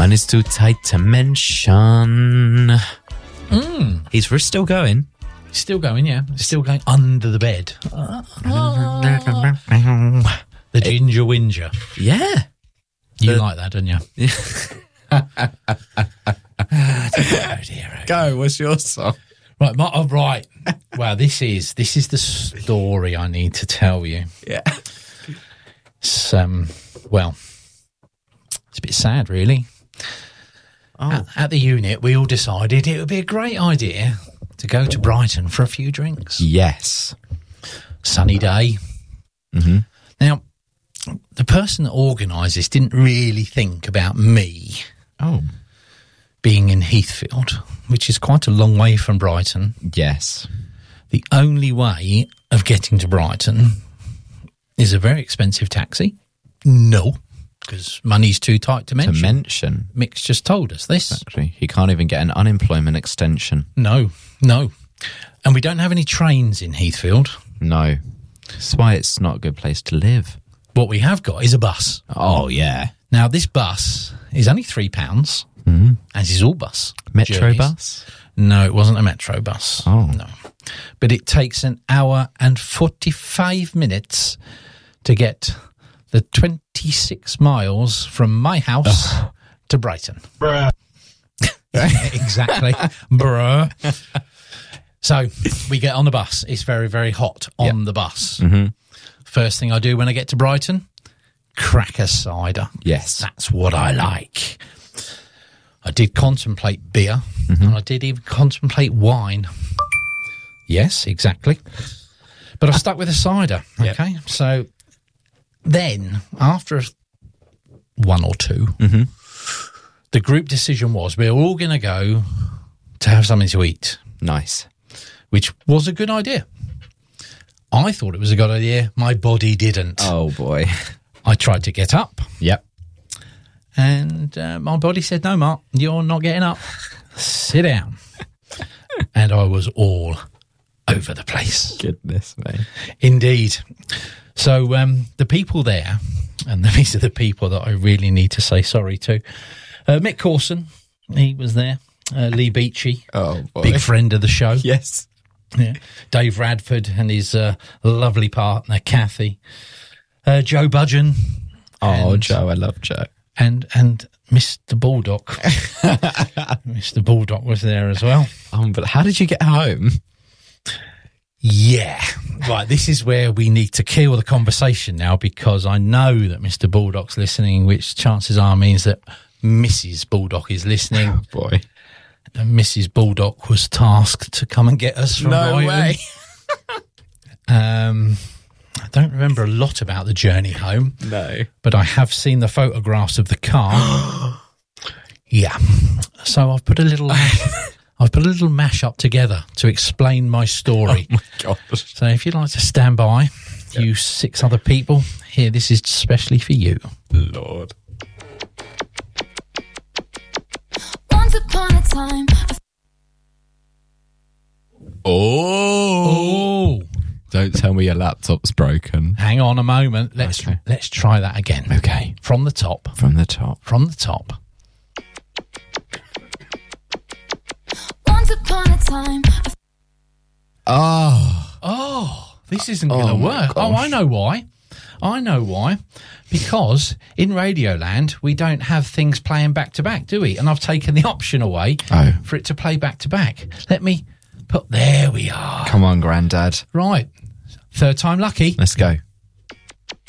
Money's too tight to mention. He's still going. Still going, yeah. Still going under the bed. The Ginger Whinger. Yeah. You like that, don't you? Go, what's your song? Right, right. Wow, this is the story I need to tell you. Yeah. It's, well, it's a bit sad, really. Oh. At the unit, we all decided it would be a great idea to go to Brighton for a few drinks. Yes. Sunny day. Mm-hmm. Now, the person that organised this didn't really think about me being in Heathfield, which is quite a long way from Brighton. Yes. The only way of getting to Brighton is a very expensive taxi. No, because money's too tight to mention. Mick's just told us this. Exactly. He can't even get an unemployment extension. No. And we don't have any trains in Heathfield. No. That's why it's not a good place to live. What we have got is a bus. Oh, yeah. Now, this bus is only £3, as is all bus. Metro journeys. bus? No, it wasn't a Metro bus. Oh. No. But it takes an hour and 45 minutes to get the 26 miles from my house to Brighton. Bruh. Yeah, exactly. Bruh. So we get on the bus. It's very, very hot on the bus. Mm-hmm. First thing I do when I get to Brighton, crack a cider. Yes. That's what I like. I did contemplate beer, and I did even contemplate wine. Yes, exactly. But I stuck with a cider, okay? So then, after one or two, the group decision was we're all going to go to have something to eat. Nice. Which was a good idea. I thought it was a good idea. My body didn't. Oh, boy. I tried to get up. Yep. And my body said, no, Mark, you're not getting up. Sit down. And I was all over the place. Goodness me. Indeed. So the people there, and these are the people that I really need to say sorry to. Mick Corson, he was there. Lee Beachy, Oh, boy. big friend of the show. Yes. Yeah. Dave Radford and his lovely partner, Kathy. Joe Budgeon. Oh, Joe. I love Joe. And Mr. Baldock. Mr. Baldock was there as well. But how did you get home? Yeah. Right, this is where we need to kill the conversation now, because I know that Mr. Baldock's listening, which chances are means that Mrs. Baldock is listening. Oh, boy. And Mrs. Baldock was tasked to come and get us from Brighton. way. I don't remember a lot about the journey home. No. But I have seen the photographs of the car. Yeah. So I've put a little mashup together to explain my story. Oh, my God. So if you'd like to stand by, you 6 other people, here, this is especially for you. Lord. Once upon a time. Oh. Don't tell me your laptop's broken. Hang on a moment. Let's try that again. Okay. From the top. From the top. From the top. Once upon a time. Oh, this isn't going to work. gosh. Oh, I know why. Because in Radioland, we don't have things playing back to back, do we? And I've taken the option away for it to play back to back. Let me put. There we are. Come on, Grandad. Right. Third time lucky. Let's go.